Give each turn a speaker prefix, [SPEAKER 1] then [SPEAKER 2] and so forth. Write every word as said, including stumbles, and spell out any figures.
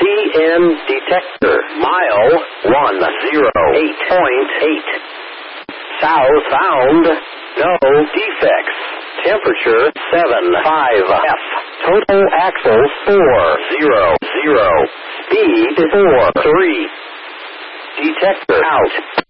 [SPEAKER 1] N detector. Mile one oh eight point eight. South bound. No defects. Temperature seven five F. Total axles four zero zero. Speed four three. Detector out.